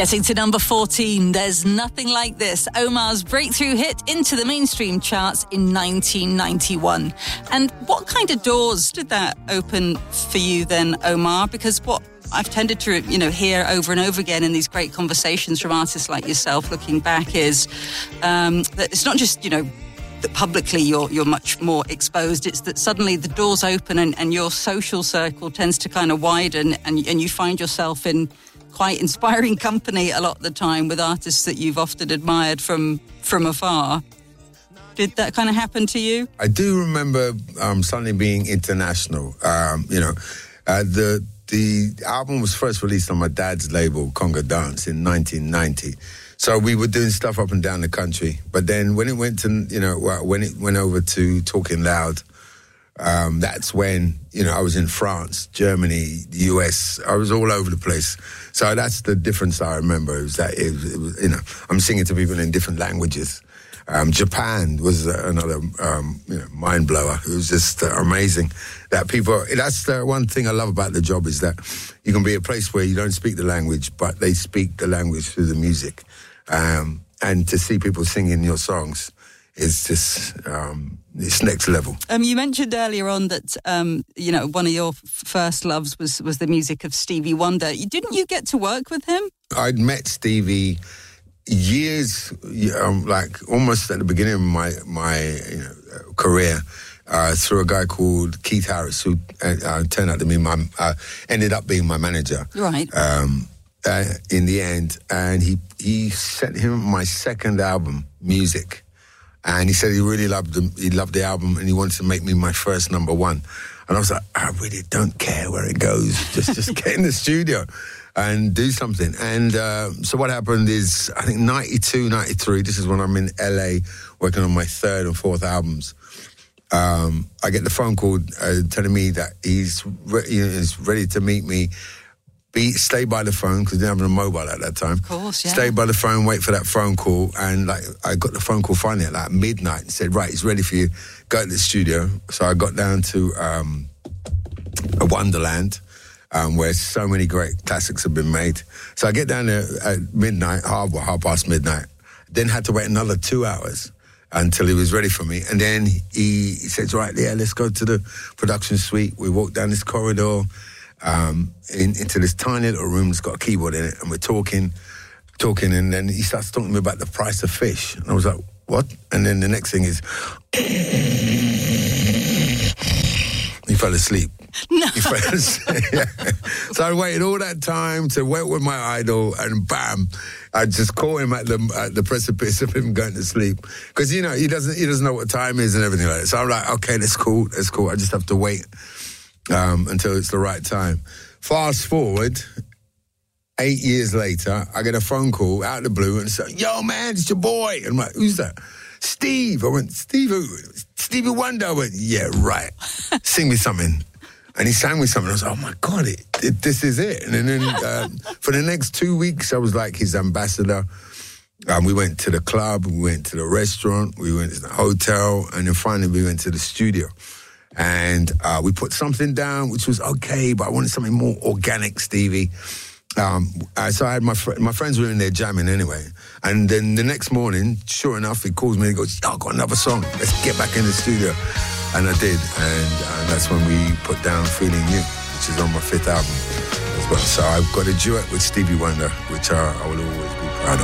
Getting to number 14, There's Nothing Like This, Omar's breakthrough hit into the mainstream charts in 1991. And what kind of doors did that open for you then, Omar? Because what I've tended to, hear over and over again in these great conversations from artists like yourself, looking back, is that it's not just, that publicly you're much more exposed. It's that suddenly the doors open and your social circle tends to kind of widen and you find yourself in quite inspiring company a lot of the time with artists that you've often admired from afar. Did that kind of happen to you? I do remember suddenly being international. The album was first released on my dad's label, Conga Dance, in 1990. So we were doing stuff up and down the country. But then when it went to, when it went over to Talking Loud, that's when, I was in France, Germany, the US. I was all over the place. So that's the difference I remember. It was that, I'm singing to people in different languages. Japan was another, mind blower. It was just amazing that people, that's the one thing I love about the job, is that you can be a place where you don't speak the language, but they speak the language through the music. And to see people singing your songs is just, it's next level. You mentioned earlier on that, one of your first loves was the music of Stevie Wonder. Didn't you get to work with him? I'd met Stevie years, almost at the beginning of my career, through a guy called Keith Harris, who turned out to be ended up being my manager. Right. In the end, and he sent him my second album, Music, and he said he really loved the album, and he wanted to make me my first number one. And I was like, I really don't care where it goes, just get in the studio and do something. And so what happened is, I think 92, 93, this is when I'm in LA working on my third and fourth albums. I get the phone call telling me that he's ready to meet me. Stay by the phone, because they didn't have a mobile at that time. Of course, yeah. Stay by the phone, wait for that phone call. And I got the phone call finally at midnight and said, right, it's ready for you. Go to the studio. So I got down to a Wonderland, where so many great classics have been made. So I get down there at midnight, half past midnight. Then had to wait another 2 hours until he was ready for me. And then he said, right, yeah, let's go to the production suite. We walked down this corridor into this tiny little room that's got a keyboard in it, and we're talking, and then he starts talking to me about the price of fish. And I was like, what? And then the next thing is, he fell asleep. No. He fell asleep. Yeah. So I waited all that time to wait with my idol, and bam, I just caught him at the precipice of him going to sleep. Because, he doesn't know what time is and everything like that. So I'm like, okay, that's cool. I just have to wait until it's the right time. Fast forward, 8 years later, I get a phone call out of the blue and say, yo, man, it's your boy. And I'm like, who's that? Steve. I went, Steve who? Stevie Wonder. I went, yeah, right. Sing me something. And he sang me something. I was like, oh, my God, this is it. And then for the next 2 weeks, I was like his ambassador. We went to the club, we went to the restaurant, we went to the hotel, and then finally we went to the studio. And we put something down, which was okay, but I wanted something more organic, Stevie. So I had my friends were in there jamming anyway. And then the next morning, sure enough, he calls me and he goes, I've got another song. Let's get back in the studio. And I did. And that's when we put down Feeling You, which is on my fifth album as well. So I've got a duet with Stevie Wonder, which I will always be proud of.